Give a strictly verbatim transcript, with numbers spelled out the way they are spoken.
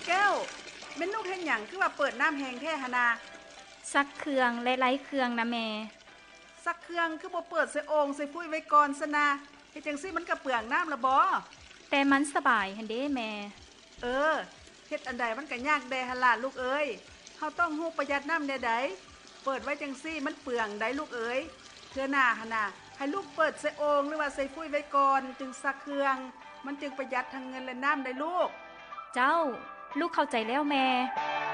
แก้วแม่นลูกเฮ็ดหยังคือว่าเปิดน้ำแห้งแท้หนนาซักเครื่องและไล้เครื่องนะแม่ซักเครื่องคือบ่เปิดใส่โอ่งใส่ฟุ้ยไว้ก่อนซะนะเฮ็ดจังซี่มันก็เปลืองน้ำละบ่แต่มันสบายหั่นเด้แม่เออเฮ็ดอันใดมันก็ยากแดหั่นล่ะลูกเอ้ยเฮาต้องฮู้ประหยัดน้ำแน่ใดเปิดไว้จังซี่มันเปลืองได้ลูกเอ้ยเทื่อหน้าหั่นน่ะให้ลูกเปิดใส่โอ่งหรือว่าใส่ฟุ้ยไว้ก่อนจึงซักเครื่องมันจึงประหยัดทั้งเงินและน้ำได้ลูกเจ้าลูกเข้าใจแล้วแม่